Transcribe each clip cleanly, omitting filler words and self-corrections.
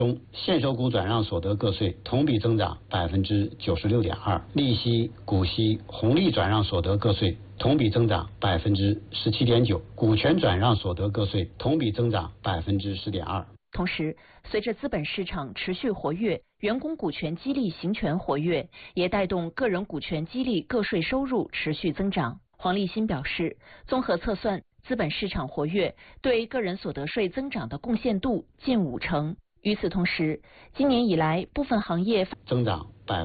中，现收股转让所得个税同比增长96.2%，利息、股息、红利转让所得个税同比增长17.9%，股权转让所得个税同比增长10.2%。 同时，随着资本市场持续活跃，员工股权激励行权活跃，也带动个人股权激励个税收入持续增长。黄立新表示，综合测算，资本市场活跃对个人所得税增长的贡献度近50%。与此同时，今年以来部分行业增长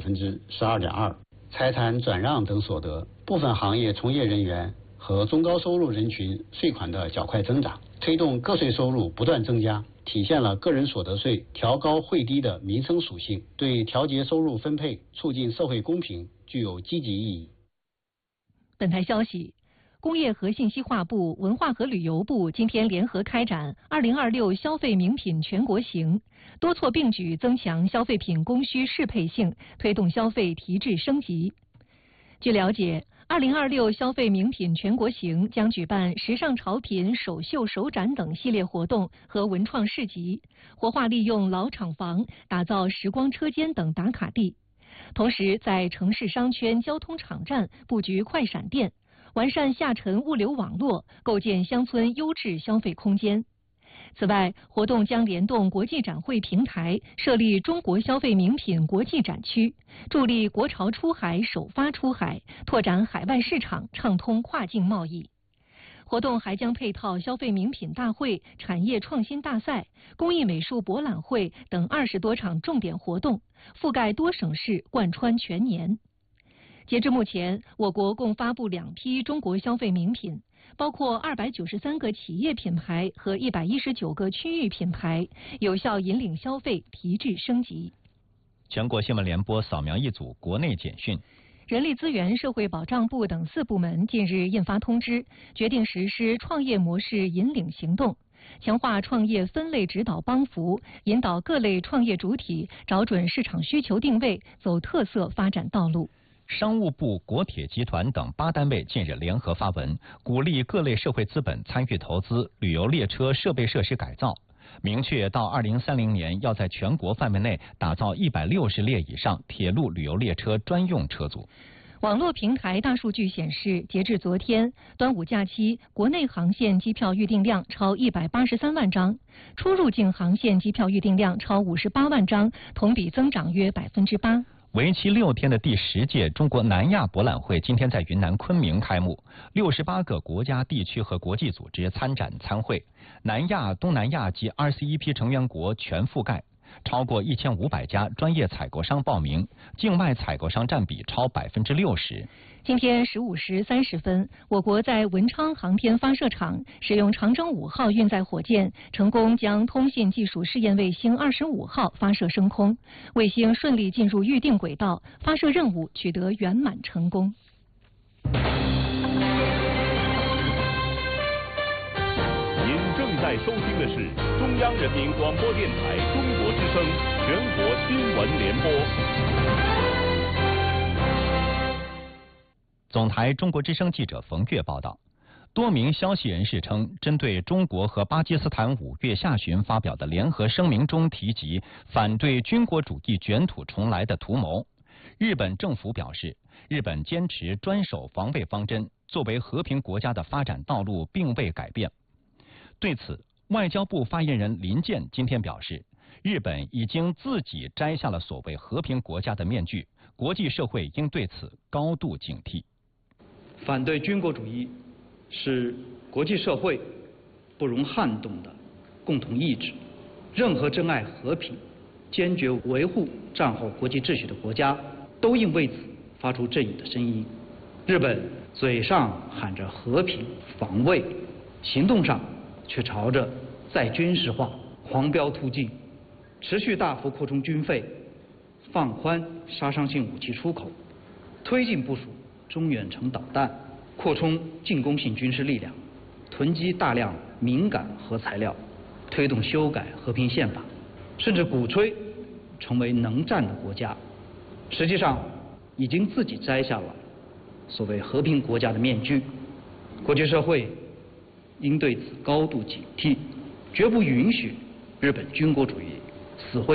12.2%，财产转让等所得，部分行业从业人员和中高收入人群税款的较快增长，推动个税收入不断增加，体现了个人所得税调高汇低的民生属性，对调节收入分配、促进社会公平具有积极意义。 本台消息，工业和信息化部、文化和旅游部今天联合开展2026消费名品全国行，多措并举增强消费品供需适配性，推动消费提质升级。据了解，2026消费名品全国行将举办时尚潮品首秀首展等系列活动和文创市集，活化利用老厂房，打造时光车间等打卡地。同时，在城市商圈、交通场站布局快闪店，完善下沉物流网络，构建乡村优质消费空间。此外，活动将联动国际展会平台，设立中国消费名品国际展区，助力国潮出海、首发出海，拓展海外市场，畅通跨境贸易。活动还将配套消费名品大会、产业创新大赛、工艺美术博览会等20多场重点活动，覆盖多省市，贯穿全年。截至目前，我国共发布2批中国消费名品，包括293个企业品牌和119个区域品牌，有效引领消费提质升级。 全国新闻联播扫描一组国内简讯。 人力资源社会保障部等4部门近日印发通知，决定实施创业模式引领行动，强化创业分类指导帮扶，引导各类创业主体找准市场需求定位，走特色发展道路。 商务部、国铁集团等8单位近日联合发文，鼓励各类社会资本参与投资旅游列车设备设施改造，明确到2030年要在全国范围内打造160列以上铁路旅游列车专用车组。 网络平台大数据显示，截至昨天，端午假期国内航线机票预订量超183万张，出入境航线机票预订量超58万张，同比增长约8%。 为期6天的第10届中国南亚博览会今天在云南昆明开幕，68个国家、地区和国际组织参展参会，南亚、东南亚及21批成员国全覆盖，超过1500家专业采购商报名，境外采购商占比超60%。 今天15时30分，我国在文昌航天发射场使用长征5号运载火箭，成功将通信技术试验卫星25号发射升空，卫星顺利进入预定轨道，发射任务取得圆满成功。 您正在收听的是中央人民广播电台中国之声全国新闻联播。 总台中国之声记者冯月报道，多名消息人士称，针对中国和巴基斯坦5月下旬发表的联合声明中提及反对军国主义卷土重来的图谋，日本政府表示，日本坚持专守防卫方针，作为和平国家的发展道路并未改变。对此，外交部发言人林健今天表示，日本已经自己摘下了所谓和平国家的面具，国际社会应对此高度警惕。 反对军国主义是国际社会不容撼动的共同意志，任何珍爱和平、坚决维护战后国际秩序的国家都应为此发出正义的声音。日本嘴上喊着和平防卫，行动上却朝着再军事化、狂飙突进，持续大幅扩充军费，放宽杀伤性武器出口，推进部署中远程导弹，扩充进攻性军事力量，囤积大量敏感核材料，推动修改和平宪法，甚至鼓吹成为能战的国家，实际上已经自己摘下了所谓和平国家的面具。国际社会应对此高度警惕，绝不允许日本军国主义死灰。